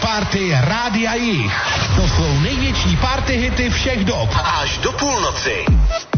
Party Rádia Jich. To jsou největší party hity všech dob. Až do půlnoci.